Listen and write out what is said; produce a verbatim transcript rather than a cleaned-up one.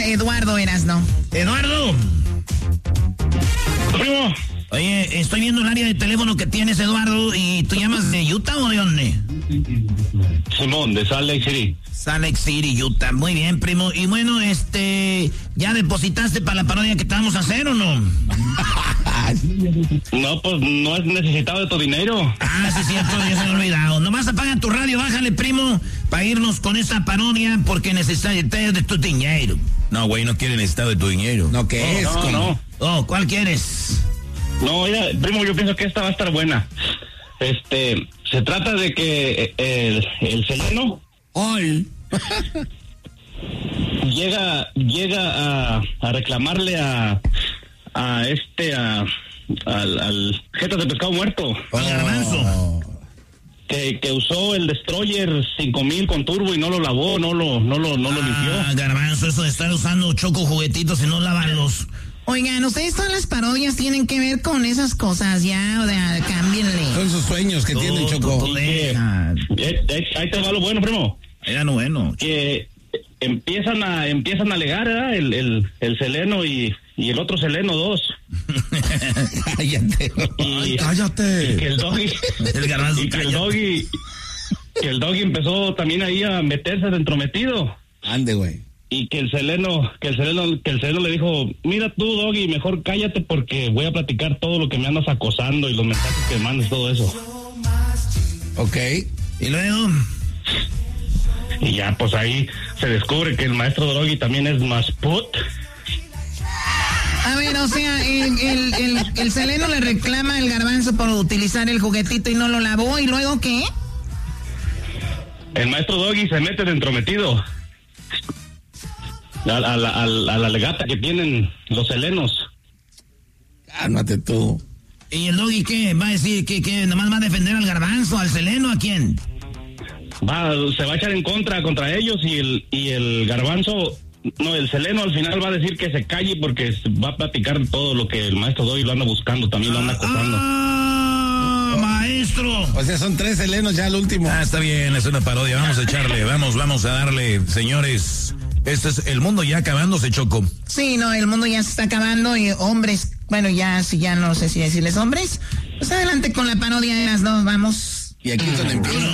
Eduardo, Erasno. Eduardo. Primo. Oye, estoy viendo el área de teléfono que tienes, Eduardo, y ¿tú llamas de Utah o de dónde? Simón, de Salt Lake City. Salt Lake City, Utah. Muy bien, primo. Y bueno, este, ¿ya depositaste para la parodia que te vamos a hacer o no? No, pues no es necesitado de tu dinero. Ah, sí es cierto, ya se me ha olvidado. Nomás apaga tu radio, bájale, primo, para irnos con esta parodia porque necesitas de tu dinero. No, güey, no quiere necesitar de tu dinero. No, ¿qué No, es? no, ¿Cómo? no. Oh, ¿cuál quieres? No, mira, primo, yo pienso que esta va a estar buena. Este, se trata de que el, el Seleno ¡Ay! llega llega a, a reclamarle a a este a al, al jetas de pescado muerto Al Garbanzo. que, que usó el Destroyer cinco mil con turbo y no lo lavó, no lo no lo no lo limpió. Ah, Garbanzo, eso de estar usando choco juguetitos y no lavarlos. Oigan, ustedes todas las parodias tienen que ver con esas cosas, ya, o sea, cámbienle. Son sus sueños que tienen, Tú, Choco. tú, tú deja. Eh, eh, ahí te va lo bueno, primo. Era no bueno. Que empiezan a empiezan a alegar, ¿verdad? el el el Seleno y y el otro Seleno dos. Cállate. Y, cállate. y que el Doggy El Garbanzo, y que el cállate. Doggy que el Doggy empezó también ahí a meterse de entrometido. Ande, güey. Y que el Seleno, que el Seleno, que el Seleno le dijo, mira tú, Doggy, mejor cállate porque voy a platicar todo lo que me andas acosando y los mensajes que mandas, todo eso. Ok. Y luego, Y ya, pues ahí se descubre que el maestro Doggy también es más put. A ver, o sea, el, el, el, el Seleno le reclama al Garbanzo por utilizar el juguetito y no lo lavó, ¿y luego qué? El maestro Doggy se mete de entrometido. A, a, la- a la- a la legata que tienen los Selenos. Cálmate tú. ¿y el Doggy qué? ¿Va a decir que, que nomás va a defender al Garbanzo, al Seleno, a quién? Va, se va a echar en contra contra ellos y el y el Garbanzo, no, el Seleno al final va a decir que se calle porque va a platicar todo lo que el maestro Doggy lo anda buscando, también lo anda acosando. ¡Ah, maestro! O sea, son tres helenos ya al último. Ah, está bien, es una parodia. Vamos a echarle, vamos, vamos a darle, señores. Este es el mundo ya acabándose, Choco. Sí, no, el mundo ya se está acabando y hombres, bueno, ya, si ya no sé si decirles hombres, pues adelante con la parodia de las dos, vamos. Y aquí es donde empieza.